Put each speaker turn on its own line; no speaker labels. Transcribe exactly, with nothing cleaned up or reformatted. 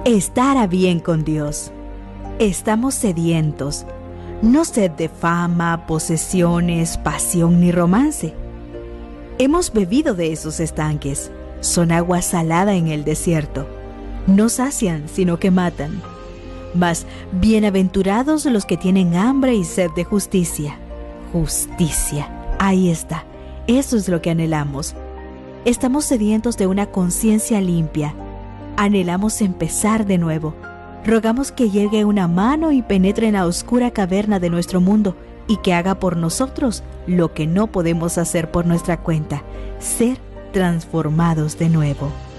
Estar a bien con Dios. Estamos sedientos, no sed de fama, posesiones, pasión ni romance. Hemos bebido de esos estanques, son agua salada en el desierto. No sacian, sino que matan. Mas bienaventurados los que tienen hambre y sed de justicia. Justicia, ahí está, eso es lo que anhelamos. Estamos sedientos de una conciencia limpia. Anhelamos empezar de nuevo. Rogamos que llegue una mano y penetre en la oscura caverna de nuestro mundo y que haga por nosotros lo que no podemos hacer por nuestra cuenta, ser transformados de nuevo.